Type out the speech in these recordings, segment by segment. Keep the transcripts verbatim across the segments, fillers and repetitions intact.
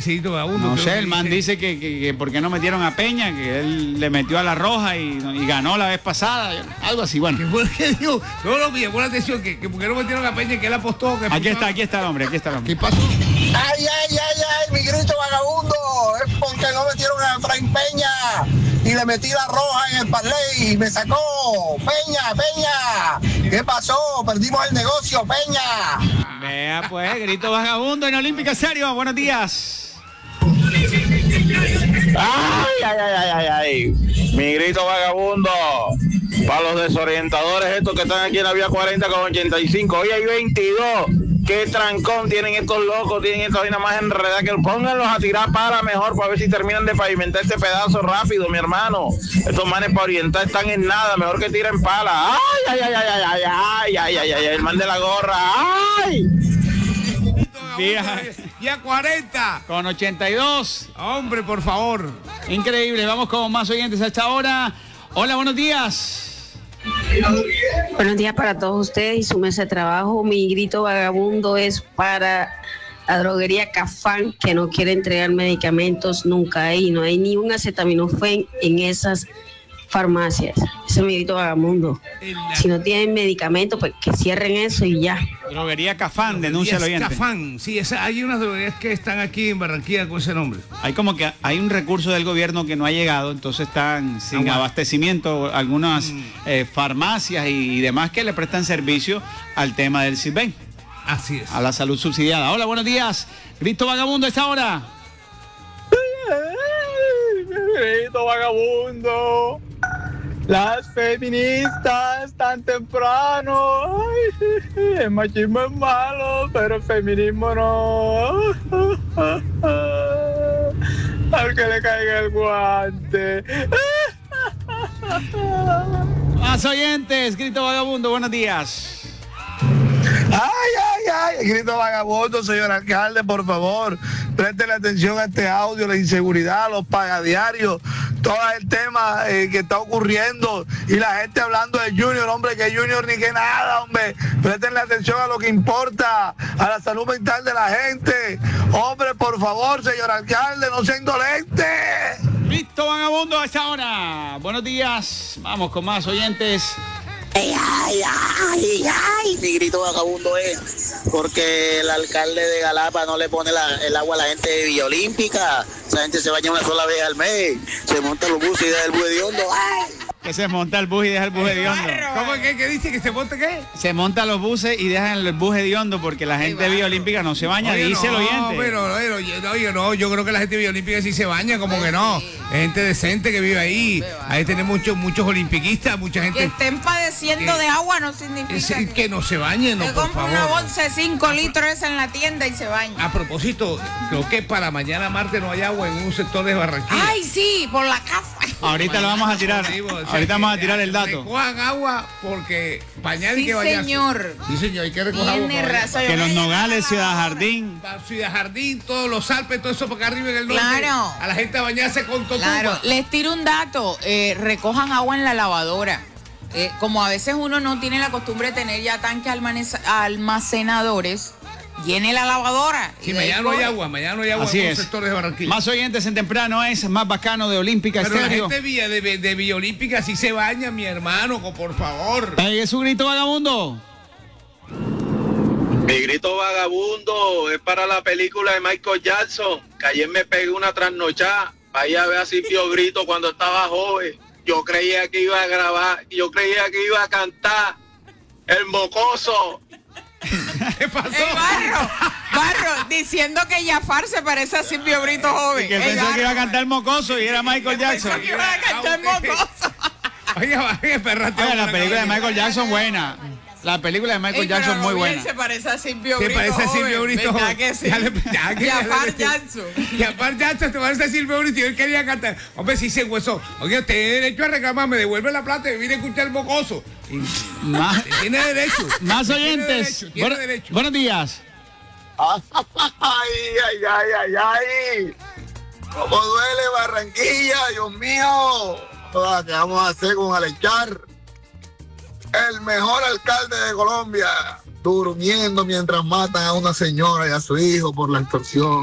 Grito Vagabundo. No sé, el man dice que, que, que por qué no metieron a Peña, que él le metió a la Roja y, y ganó la vez pasada, algo así, bueno. ¿Qué fue que dijo? No, no, me llamó la atención, que, que por qué no metieron a Peña, que él apostó. Que aquí está, aquí está el hombre, aquí está el hombre. ¿Qué pasó? Ay, ay, ay, ay, mi grito vagabundo, es porque no metieron a Efraín Peña y le metí la roja en el parlay y me sacó. Peña, Peña, ¿qué pasó? Perdimos el negocio, Peña. Vea pues, grito vagabundo en Olímpica Serio, buenos días. Ay, ay, ay, ay, ay, mi grito vagabundo. Para los desorientadores estos que están aquí en la vía cuarenta con ochenta y cinco, hoy hay veintidós. Qué trancón tienen estos locos, tienen esta vaina más enredada, que pónganlos a tirar para mejor para ver si terminan de pavimentar este pedazo rápido, mi hermano. Estos manes para orientar están en nada, mejor que tiren pala. Ay, ay, ay, ay, ay, ay, ay, ay, ay, el man de la gorra, ay. Vía, vía cuarenta. Con ochenta y dos. Hombre, por favor. Increíble, vamos con más oyentes a esta hora. Hola, buenos días. Buenos días para todos ustedes y su mesa de trabajo. Mi grito vagabundo es para la droguería Cafán, que no quiere entregar medicamentos nunca hay. No hay ni un acetaminofén en esas farmacias. Ese es mi grito vagabundo. Si no tienen medicamentos, pues que cierren eso y ya. Droguería Cafán, denuncia al oyente. Cafán, sí, esa, hay unas droguerías que están aquí en Barranquilla con ese nombre. Hay como que hay un recurso del gobierno que no ha llegado, entonces están sin Agua. abastecimiento algunas Mm. eh, farmacias y, y demás que le prestan servicio al tema del SISBEN, Así es. a la salud subsidiada. Hola, buenos días. Grito vagabundo a esta hora. Grito vagabundo. Las feministas tan temprano. Ay, el machismo es malo, pero el feminismo no. Al que le caiga el guante. Más oyentes, grito vagabundo, buenos días. Ay, ay, ay, grito vagabundo, señor alcalde, por favor, préstele atención a este audio, la inseguridad, los pagadiarios, todo el tema eh, que está ocurriendo y la gente hablando de Junior, hombre, que Junior ni que nada, hombre, préstenle atención a lo que importa, a la salud mental de la gente, hombre, por favor, señor alcalde, no sea indolente. Grito vagabundo a esta hora. Buenos días, vamos con más oyentes. Ay, ay, ay, ay, mi grito vagabundo es porque el alcalde de Galapa no le pone la, el agua a la gente de Villa Olímpica. Esa gente se baña una sola vez al mes, se monta los buses y da el bus de hondo. Ay. Que se monta el bus y deja el bus hediondo. ¿Cómo es que, que dice que se monta qué? Se monta los buses y dejan el bus hediondo porque la gente de Villa Olímpica no se baña, Oye, dice no, el oyente. Pero, no, pero, yo- no, yo no, yo creo que la gente de Villa Olímpica sí se baña, como que no. Es gente decente que vive ahí. Ahí tenemos muchos, muchos olimpiquistas, mucha Que gente estén padeciendo que- de agua no significa es- que, que no se bañen, no, que por compra una favor. bolsa de cinco litros esa en la tienda y se baña. A propósito, creo que para mañana martes no hay agua en un sector de Barranquilla. Ay, sí, por la casa. Ahorita lo vamos a tirar. Sí, o sea, Ahorita que vamos a tirar el dato. Recojan agua porque bañar y Sí, que bañarse. señor. Sí, señor, hay que recoger agua. Tiene para bañar. razón. Que los Yo me Nogales, llevo la Ciudad lavadora. Jardín. Pa- Ciudad Jardín, todos los Alpes, todo eso por acá arriba en el norte. Claro. A la gente a bañarse con totuba. Claro, les tiro un dato, eh, recojan agua en la lavadora. Eh, como a veces uno no tiene la costumbre de tener ya tanques almaneza- almacenadores, llene la lavadora. Sí, y de ahí mañana no hay coge. agua, mañana no hay agua Así en es. los sectores de Barranquilla. Más oyentes en temprano es más bacano de Olímpica Pero la Estéreo. gente de Villa, de, de Villa Olímpica sí se baña, mi hermano, co- por favor. Pegue su grito vagabundo. Mi grito vagabundo es para la película de Michael Jackson, que ayer me pegué una trasnochada, vaya a ver a Silvio Brito cuando estaba joven. Yo creía que iba a grabar, yo creía que iba a cantar El Mocoso. ¿Qué pasó? ¡Ey, Barro! Barro, diciendo que Jafar se parece a Silvio Brito joven. Y que Ey, pensó que iba a Barro, cantar Mocoso y era Michael Jackson. pensó que iba a cantar mocoso. Oiga, oiga, perrate. Oye, la película de Michael Jackson buena. La película de Michael Ey, pero Jackson muy Robiel buena. se parece a Silvio ¿Te Brito parece a Silvio joven, Brito? ¿verdad joven? que sí? Ya le- ya que- Jafar ya le- Jackson. Jafar Jackson, te parece a Silvio Brito y él quería cantar. Hombre, sí se huesó. Oye, usted tiene derecho a reclamar, me devuelve la plata y vine a escuchar el mocoso. Y- Más, tiene derecho. más Tiene oyentes. derecho, tiene Bueno- derecho. buenos días. Ay, ay, ay, ay, ay. ¿Cómo duele Barranquilla, Dios mío? Joder, ¿qué vamos a hacer con Alechar? El mejor alcalde de Colombia, durmiendo mientras matan a una señora y a su hijo por la extorsión.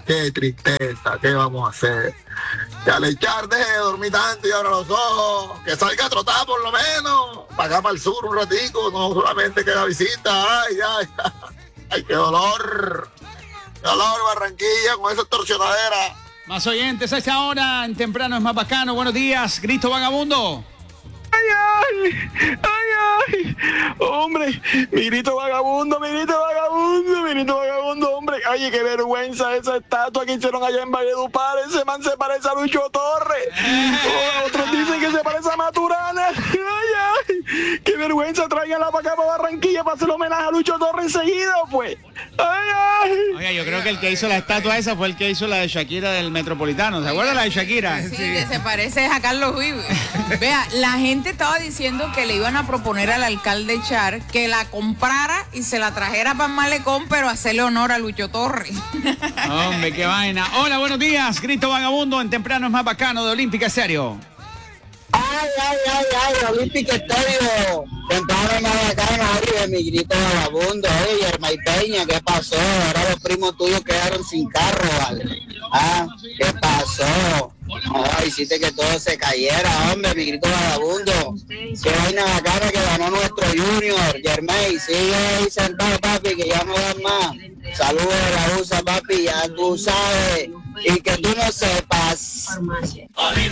qué tristeza, ¿qué vamos a hacer? Que al echar deje de dormir tanto y abra los ojos, que salga a trotar por lo menos, para acá para el sur un ratico, no solamente que la visita, ay, ay, ay, qué dolor, qué dolor Barranquilla con esa torsionadera. Más oyentes a esta hora, en temprano es más bacano. Buenos días, Cristo Vagabundo. Ay, ay, ay, ay, hombre, mi grito vagabundo, mi grito vagabundo, mi grito vagabundo, hombre, ay, qué vergüenza esa estatua que hicieron allá en Valledupar, ese man se parece a Lucho Torres, oh, otros dicen que se parece a Maturana, ay, ay, qué vergüenza, tráiganla para acá, para Barranquilla, para hacer homenaje a Lucho Torres enseguida, pues, ay, ay. Oiga, yo creo que el que hizo la estatua esa fue el que hizo la de Shakira del Metropolitano, ¿se acuerda la de Shakira? Sí, que se parece a Carlos Vives. Vea, la gente estaba diciendo que le iban a proponer al alcalde Char que la comprara y se la trajera para el malecón, pero hacerle honor a Lucho Torres. Hombre, qué vaina. Hola, buenos días, Cristo Vagabundo, en temprano es más bacano de Olímpica Estéreo. Ay, ay, ay, ay, Olímpica Estéreo. Temprano es más bacano, Ari, mi grito vagabundo. Oye, Yermay Peña, ¿qué pasó? Ahora los primos tuyos quedaron sin carro, ¿vale? Ah, ¿qué pasó? Ay, hiciste que todo se cayera, hombre, mi grito vagabundo. Qué vaina bacana que ganó nuestro Junior, Yermay. Sigue ahí sentado, papi, que ya no dan más. Saludos de la U S A, papi, ya tú sabes. Y que tú no sepas.